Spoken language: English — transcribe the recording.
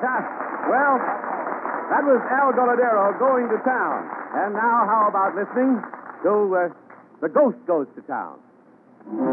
Well, that was Al Goladero going to town. And now, how about listening to The Ghost Goes to Town?